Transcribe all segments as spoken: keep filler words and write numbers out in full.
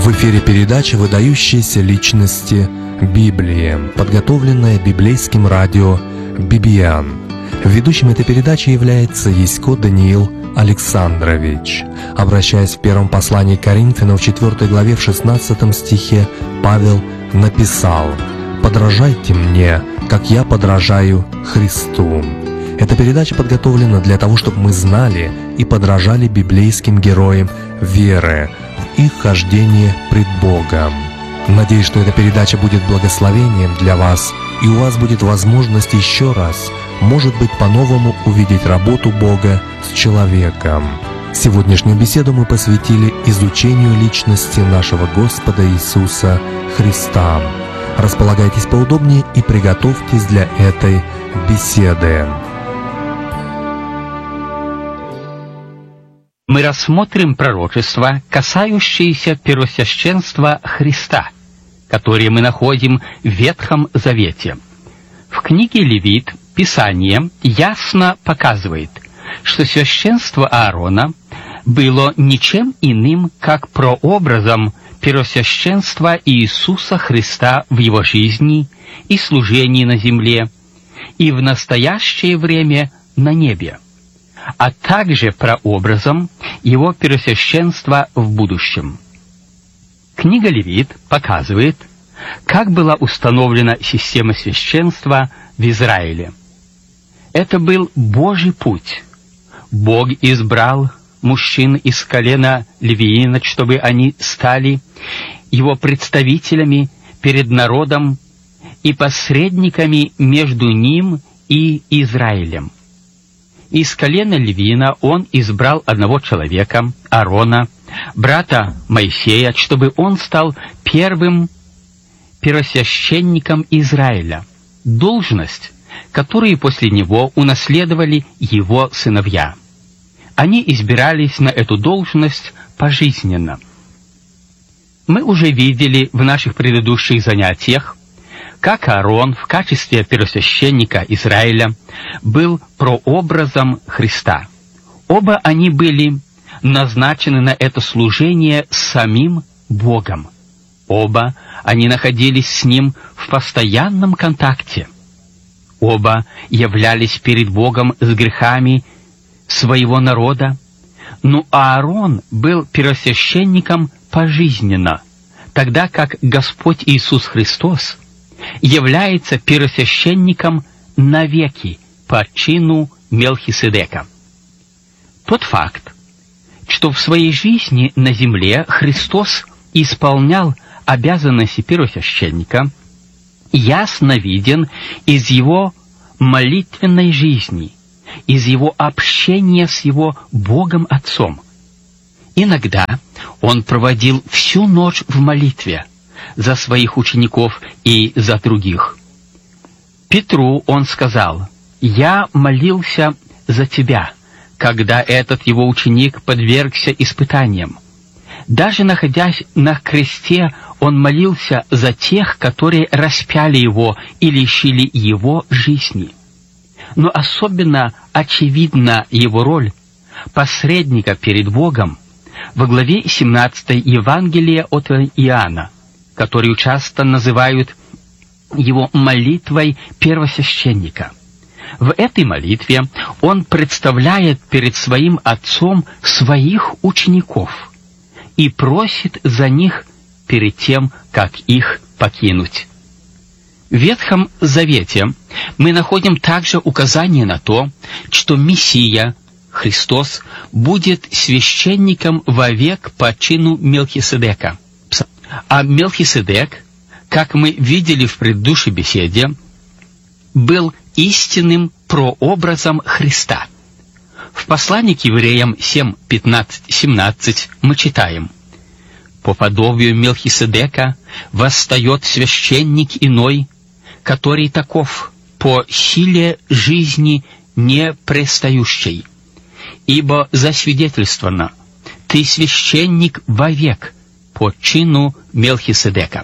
В эфире передача «Выдающиеся личности Библии», подготовленная библейским радио би би эн. Ведущим этой передачи является Ясько Даниил Александрович. Обращаясь в первом послании к Коринфянам в четвёртой главе в шестнадцатом стихе, Павел написал: «Подражайте мне, как я подражаю Христу». Эта передача подготовлена для того, чтобы мы знали и подражали библейским героям веры в их хождении пред Богом. Надеюсь, что эта передача будет благословением для вас, и у вас будет возможность еще раз, может быть, по-новому увидеть работу Бога с человеком. Сегодняшнюю беседу мы посвятили изучению личности нашего Господа Иисуса Христа. Располагайтесь поудобнее и приготовьтесь для этой беседы. Мы рассмотрим пророчества, касающиеся первосвященства Христа, которые мы находим в Ветхом Завете. В книге Левит Писание ясно показывает, что священство Аарона было ничем иным, как прообразом первосвященства Иисуса Христа в его жизни и служении на земле, и в настоящее время на небе, а также прообразом его первосвященства в будущем. Книга Левит показывает, как была установлена система священства в Израиле. Это был Божий путь. Бог избрал мужчин из колена Левиина, чтобы они стали его представителями перед народом и посредниками между ним и Израилем. Из колена Левиина он избрал одного человека, Аарона, брата Моисея, чтобы он стал первым первосвященником Израиля, должность, которую после него унаследовали его сыновья. Они избирались на эту должность пожизненно. Мы уже видели в наших предыдущих занятиях, как Аарон в качестве первосвященника Израиля был прообразом Христа. Оба они были назначены на это служение самим Богом. Оба они находились с Ним в постоянном контакте. Оба являлись перед Богом с грехами своего народа, но Аарон был первосвященником пожизненно, тогда как Господь Иисус Христос является первосвященником навеки по чину Мелхиседека. Тот факт, что в своей жизни на земле Христос исполнял обязанности первосвященника, ясно виден из его молитвенной жизни, из его общения с его Богом Отцом. Иногда он проводил всю ночь в молитве за своих учеников и за других. Петру он сказал: «Я молился за тебя», когда этот его ученик подвергся испытаниям. Даже находясь на кресте, он молился за тех, которые распяли его и лишили его жизни. Но особенно очевидна его роль посредника перед Богом во главе семнадцатой Евангелия от Иоанна, которую часто называют его молитвой первосвященника. В этой молитве он представляет перед своим Отцом своих учеников и просит за них перед тем, как их покинуть. В Ветхом Завете мы находим также указание на то, что Мессия, Христос, будет священником вовек по чину Мелхиседека. А Мелхиседек, как мы видели в предыдущей беседе, был истинным прообразом Христа. В послании к евреям семь пятнадцать семнадцать мы читаем: «По подобию Мелхиседека восстает священник иной, который таков по силе жизни не пристающей. Ибо засвидетельствовано: ты священник вовек по чину Мелхиседека».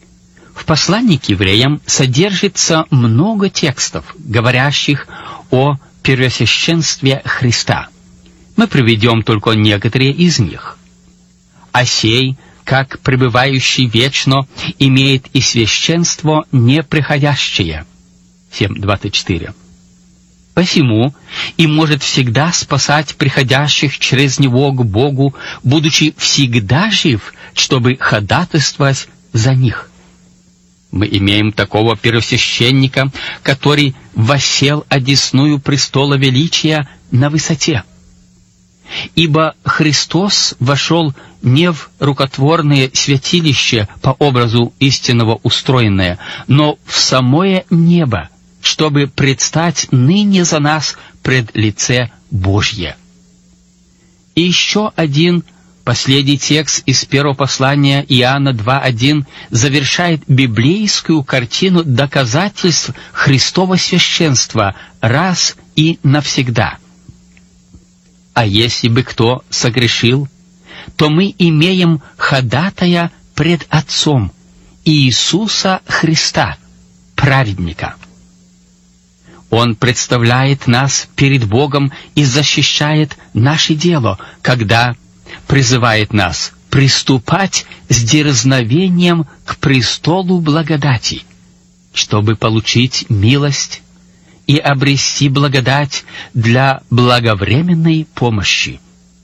В послании к евреям содержится много текстов, говорящих о первосвященстве Христа. Мы приведем только некоторые из них. «А сей, как пребывающий вечно, имеет и священство неприходящее. семь двадцать четыре. Посему и может всегда спасать приходящих через Него к Богу, будучи всегда жив, чтобы ходатайствовать за них. Мы имеем такого первосвященника, который воссел одесную престола величия на высоте. Ибо Христос вошел не в рукотворное святилище по образу истинного устроенное, но в самое небо, чтобы предстать ныне за нас пред лице Божье. И еще один последний текст из первого послания Иоанна два один завершает библейскую картину доказательств Христова священства раз и навсегда. А если бы кто согрешил, то мы имеем ходатая пред Отцом Иисуса Христа, праведника. Он представляет нас перед Богом и защищает наше дело, когда призывает нас приступать с дерзновением к престолу благодати, чтобы получить милость и обрести благодать для благовременной помощи.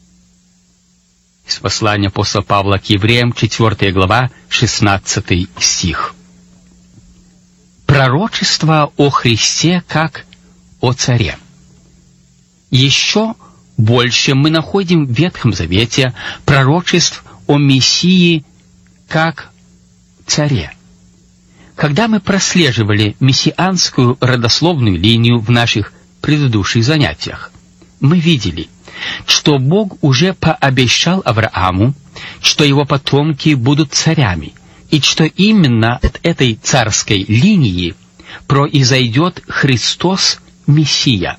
Из послания апостола Павла к евреям, четвёртая глава, шестнадцатый стих. Пророчество о Христе как о царе. Еще больше мы находим в Ветхом Завете пророчеств о Мессии как царе. Когда мы прослеживали мессианскую родословную линию в наших предыдущих занятиях, мы видели, что Бог уже пообещал Аврааму, что его потомки будут царями, и что именно от этой царской линии произойдет Христос Мессия.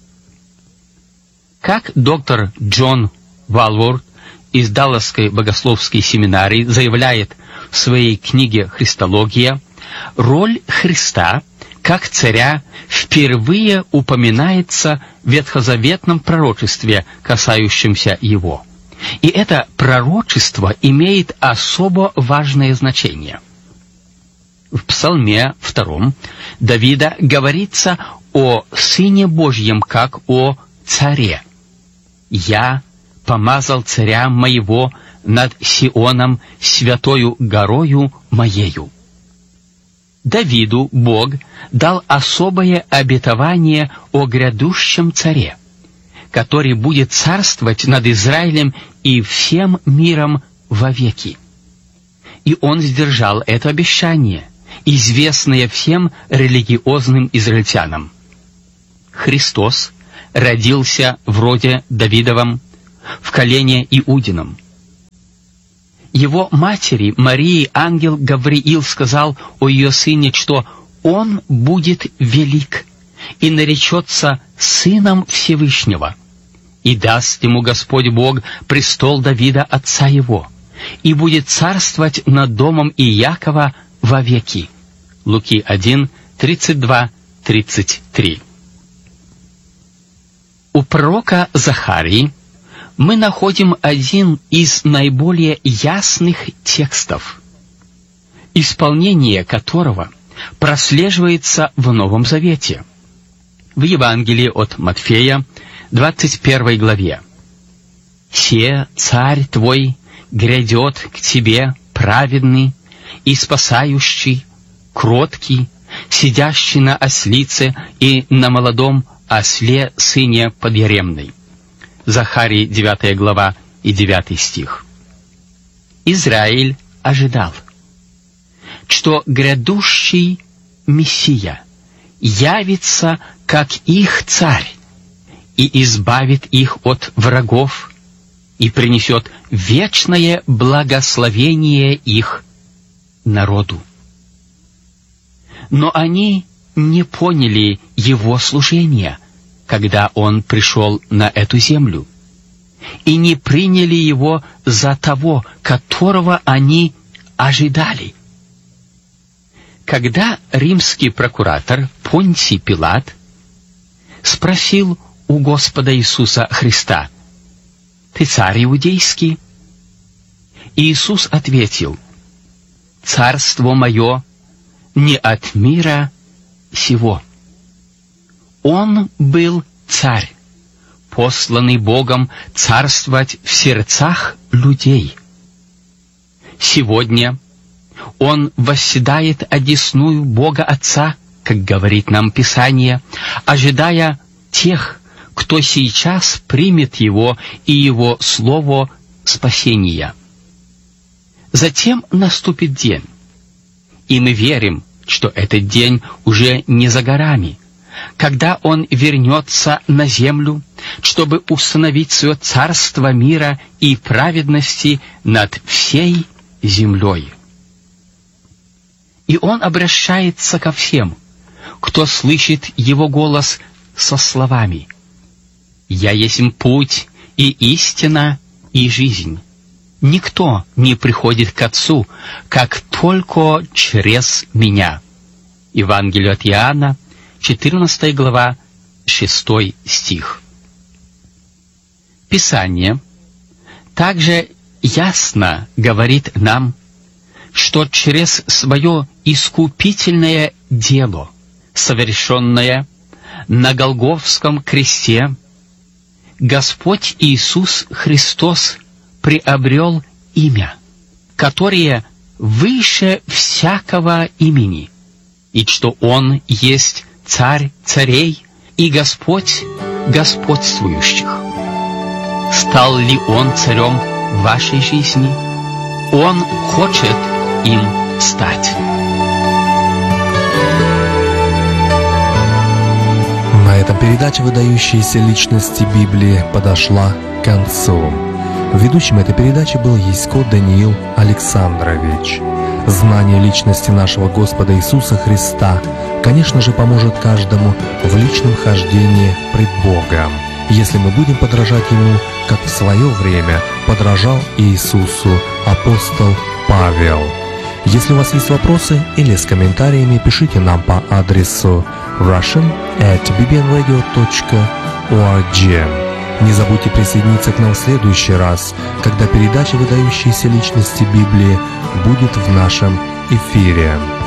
Как доктор Джон Валворд из Далласской богословской семинарии заявляет в своей книге «Христология», роль Христа как царя впервые упоминается в ветхозаветном пророчестве, касающемся его. И это пророчество имеет особо важное значение. В Псалме втором Давида говорится о Сыне Божьем как о царе. «Я помазал царя моего над Сионом, святою горою моею». Давиду Бог дал особое обетование о грядущем царе, который будет царствовать над Израилем и всем миром вовеки. И он сдержал это обещание, известное всем религиозным израильтянам. Христос родился в роде Давидовом, в колене Иудином. Его матери Марии ангел Гавриил сказал о ее сыне, что он будет велик и наречется сыном Всевышнего, и даст ему Господь Бог престол Давида отца его, и будет царствовать над домом Иакова вовеки. Луки один, тридцать два, тридцать три. У пророка Захарии мы находим один из наиболее ясных текстов, исполнение которого прослеживается в Новом Завете. В Евангелии от Матфея, двадцать первой главе. «Се царь твой грядет к тебе праведный и спасающий, кроткий, сидящий на ослице и на молодом осле сыне подъяремной». Захарии девятая глава и девятый стих. Израиль ожидал, что грядущий Мессия явится как их царь и избавит их от врагов и принесет вечное благословение их народу. Но они не поняли его служения, когда он пришел на эту землю, и не приняли его за того, которого они ожидали. Когда римский прокуратор Понтий Пилат спросил у Господа Иисуса Христа: «Ты царь иудейский?» Иисус ответил: «Царство мое не от мира сего». Он был царь, посланный Богом царствовать в сердцах людей. Сегодня Он восседает одесную Бога Отца, как говорит нам Писание, ожидая тех, кто сейчас примет Его и Его Слово спасения. Затем наступит день, и мы верим, что этот день уже не за горами, когда Он вернется на землю, чтобы установить свое царство мира и праведности над всей землей. И Он обращается ко всем, кто слышит Его голос со словами: «Я есть путь и истина и жизнь. Никто не приходит к Отцу, как только через Меня». Евангелие от Иоанна, четырнадцатая глава, шестой стих. Писание также ясно говорит нам, что через свое искупительное дело, совершенное на Голгофском кресте, Господь Иисус Христос приобрел имя, которое выше всякого имени, и что Он есть Царь царей и Господь господствующих. Стал ли Он царем в вашей жизни? Он хочет им стать. На этом передача «Выдающиеся личности Библии» подошла к концу. Ведущим этой передачи был Ясько Даниил Александрович. Знание личности нашего Господа Иисуса Христа, конечно же, поможет каждому в личном хождении пред Богом, если мы будем подражать Ему, как в свое время подражал Иисусу апостол Павел. Если у вас есть вопросы или с комментариями, пишите нам по адресу russian at b b n radio dot org. Не забудьте присоединиться к нам в следующий раз, когда передача «Выдающиеся личности Библии» будет в нашем эфире.